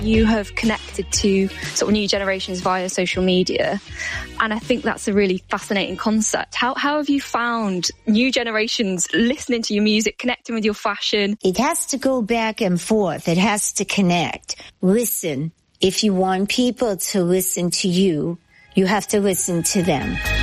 You have connected to sort of new generations via social media, and I think that's a really fascinating concept. How have you found new generations listening to your music, connecting with your fashion? It has to go back and forth. It has to connect. Listen. If you want people to listen to you, you have to listen to them.